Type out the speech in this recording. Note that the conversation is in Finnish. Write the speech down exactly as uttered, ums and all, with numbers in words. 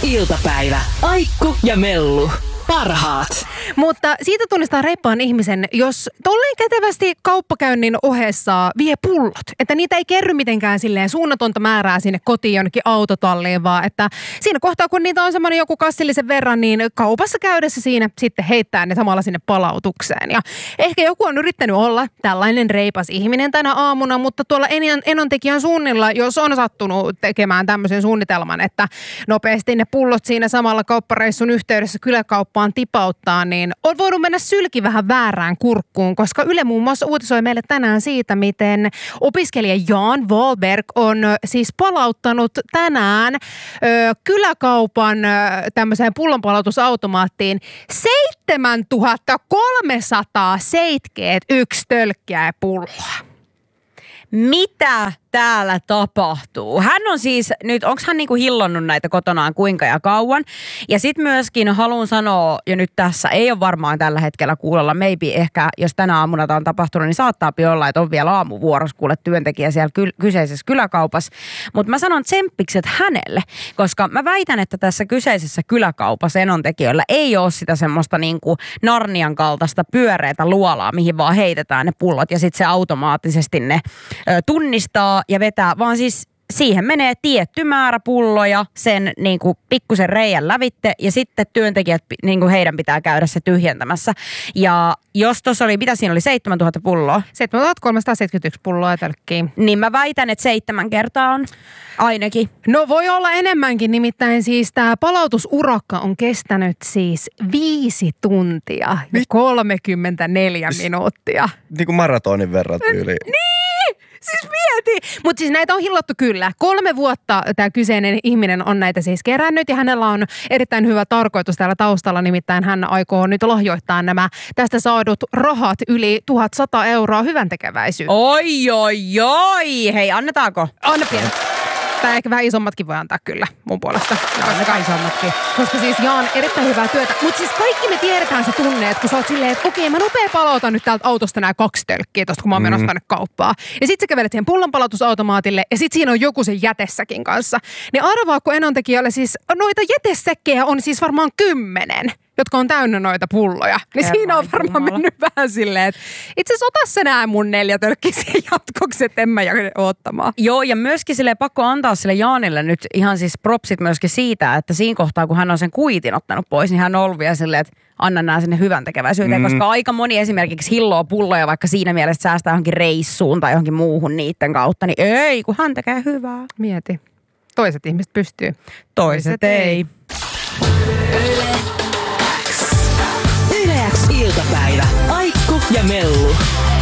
iltapäivä. Aikku ja Mellu. Parhaat. Mutta siitä tunnistaa reippaan ihmisen, jos tolleen kätevästi kauppakäynnin ohessa vie pullot. Että niitä ei kerry mitenkään silleen suunnatonta määrää sinne kotiin jonnekin autotalliin, vaan että siinä kohtaa, kun niitä on semmoinen joku kassillisen verran, niin kaupassa käydessä siinä sitten heittää ne samalla sinne palautukseen. Ja ehkä joku on yrittänyt olla tällainen reipas ihminen tänä aamuna, mutta tuolla Enontekijän suunnilla, jos on sattunut tekemään tämmöisen suunnitelman, että nopeasti ne pullot siinä samalla kauppareissun yhteydessä kyläkauppaan tipauttaa, niin on voinut mennä sylki vähän väärään kurkkuun, koska Yle muun muassa uutisoi meille tänään siitä, miten opiskelija Jan Wahlberg on siis palauttanut tänään ö, kyläkaupan ö, tämmöiseen pullonpalautusautomaattiin seitsemäntuhatta kolmesataaseitsemänkymmentäyksi tölkkiä pulloa. Mitä täällä tapahtuu? Hän on siis nyt, onko hän niinku hillonnut näitä kotonaan kuinka ja kauan? Ja sitten myöskin haluan sanoa, ja nyt tässä ei ole varmaan tällä hetkellä kuulolla, maybe ehkä, jos tänä aamuna tämä on tapahtunut, niin saattaa olla, että on vielä aamuvuorossa kuule työntekijä siellä ky- kyseisessä kyläkaupassa. Mutta mä sanon tsemppikset hänelle, koska mä väitän, että tässä kyseisessä kyläkaupassa enontekijöillä ei ole sitä semmoista niinku Narnian kaltaista pyöreätä luolaa, mihin vaan heitetään ne pullot ja sitten se automaattisesti ne ö, tunnistaa ja vetää, vaan siis siihen menee tietty määrä pulloja sen niin kuin pikkusen reijän lävitte ja sitten työntekijät, niin kuin heidän pitää käydä se tyhjentämässä. Ja jos tuossa oli, mitä siinä oli, seitsemäntuhatta pulloa? seitsemäntuhatta kolmesataaseitsemänkymmentäyksi pulloa tälkkiin. Niin mä väitän, että seitsemän kertaa on ainakin. No voi olla enemmänkin, nimittäin siis tämä palautusurakka on kestänyt siis viisi tuntia ja kolmekymmentäneljä minuuttia. Niin kuin maratonin verran tyyliin. Niin! Siis mieti! Mutta siis näitä on hillottu kyllä. Kolme vuotta tämä kyseinen ihminen on näitä siis kerännyt ja hänellä on erittäin hyvä tarkoitus täällä taustalla. Nimittäin hän aikoo nyt lahjoittaa nämä tästä saadut rahat yli tuhatsata euroa hyväntekeväisyyteen. Oi, oi, oi! Hei, annetaanko? Anna pieni. Tai ehkä vähän isommatkin voi antaa kyllä mun puolesta. Annetaan isommatkin. Koska siis Jaan erittäin hyvää työtä. Mutta siis kaikki me tiedetään se tunne, että kun sä oot silleen, että okei mä nopea palautan nyt täältä autosta nämä kaksi tölkkiä tosta, kun mä oon menossa tänne kauppaan. Ja sit sä kävelet siihen pullonpalautusautomaatille ja sit siinä on joku sen jätessäkin kanssa. Niin arvaa, kun Enontekijöillä siis noita jätesäkkejä on siis varmaan kymmenen, jotka on täynnä noita pulloja. Niin Herran siinä on varmaan jumala. Mennyt vähän silleen, että itse asiassa ota sä nää mun neljä tölkkisiä jatkoksi, että en mä jaksa ottamaan. Joo, ja myöskin silleen pakko antaa sille Jaanille nyt ihan siis propsit myöskin siitä, että siinä kohtaa, kun hän on sen kuitin ottanut pois, niin hän on ollut vielä silleen, että anna nää sinne hyvän tekeväisyyteen, mm. koska aika moni esimerkiksi hilloo pulloja, vaikka siinä mielessä säästää johonkin reissuun tai johonkin muuhun niiden kautta, niin ei, kun hän tekee hyvää. Mieti. Toiset ihmiset pystyy. Toiset, Toiset ei. ei. Yle X iltapäivä. Aikku ja Mellu.